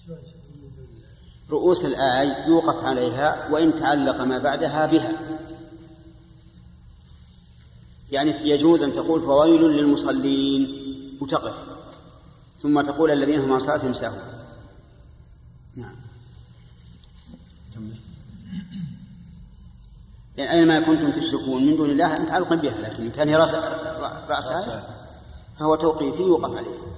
رؤوس الآية يوقف عليها وإن تعلق ما بعدها بها. يعني يجوز أن تقول فويل للمصلين وتقف، ثم تقول الذين هم عن صلاتهم ساهون. نعم. لأن أينما كنتم تشركون من دون الله متعلق بها، لكن إن كان رأسها فهو توقيفي يوقف عليه.